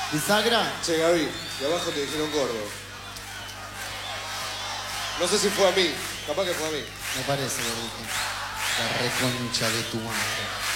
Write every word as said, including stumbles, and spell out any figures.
¿Bisagra? Che, Gaby, de abajo te dijeron gordo. No sé si fue a mí, capaz que fue a mí. Me parece, gordito. La reconcha de tu madre.